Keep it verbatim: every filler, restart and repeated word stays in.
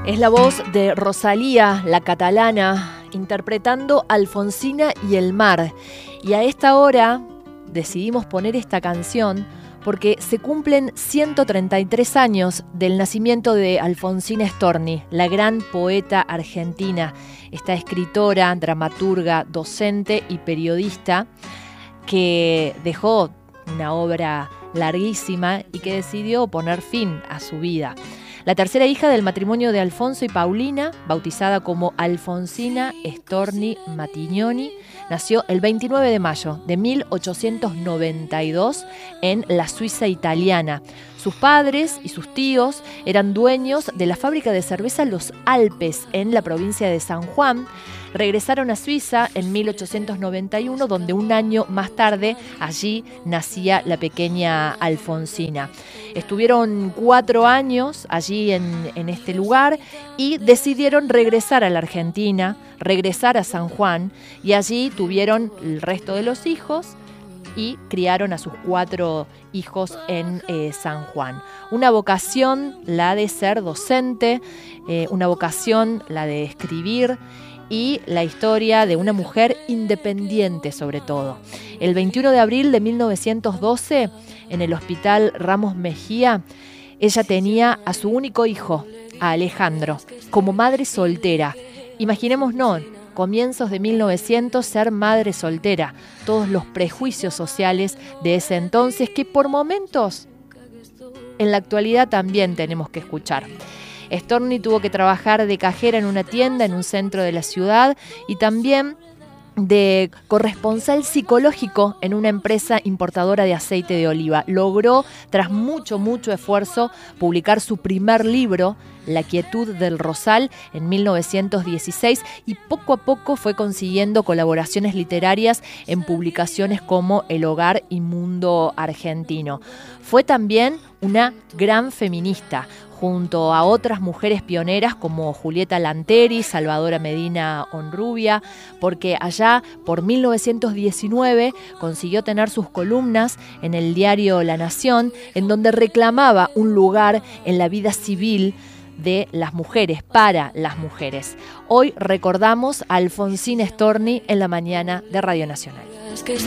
Es la voz de Rosalía, la catalana, interpretando Alfonsina y el mar. Y a esta hora decidimos poner esta canción porque se cumplen ciento treinta y tres años del nacimiento de Alfonsina Storni, la gran poeta argentina, esta escritora, dramaturga, docente y periodista que dejó una obra larguísima y que decidió poner fin a su vida. La tercera hija del matrimonio de Alfonso y Paulina, bautizada como Alfonsina Storni Matignoni, nació el veintinueve de mayo de mil ochocientos noventa y dos en la Suiza italiana. Sus padres y sus tíos eran dueños de la fábrica de cerveza Los Alpes en la provincia de San Juan. Regresaron a Suiza en mil ochocientos noventa y uno, donde un año más tarde allí nacía la pequeña Alfonsina. Estuvieron cuatro años allí en, en este lugar y decidieron regresar a la Argentina, regresar a San Juan, y allí tuvieron el resto de los hijos y criaron a sus cuatro hijos en eh, San Juan. Una vocación, la de ser docente, eh, una vocación, la de escribir, y la historia de una mujer independiente sobre todo. El veintiuno de abril de mil novecientos doce, en el Hospital Ramos Mejía, ella tenía a su único hijo, a Alejandro, como madre soltera. Imaginémonos, comienzos de mil novecientos, ser madre soltera, todos los prejuicios sociales de ese entonces que por momentos en la actualidad también tenemos que escuchar. Storni tuvo que trabajar de cajera en una tienda en un centro de la ciudad y también de corresponsal psicológico en una empresa importadora de aceite de oliva. Logró, tras mucho, mucho esfuerzo, publicar su primer libro, La quietud del rosal, en mil novecientos dieciséis, y poco a poco fue consiguiendo colaboraciones literarias en publicaciones como El Hogar y Mundo Argentino. Fue también una gran feminista, junto a otras mujeres pioneras como Julieta Lanteri, Salvadora Medina Honrubia, porque allá por mil novecientos diecinueve consiguió tener sus columnas en el diario La Nación, en donde reclamaba un lugar en la vida civil de las mujeres, para las mujeres. Hoy recordamos a Alfonsina Storni en la mañana de Radio Nacional.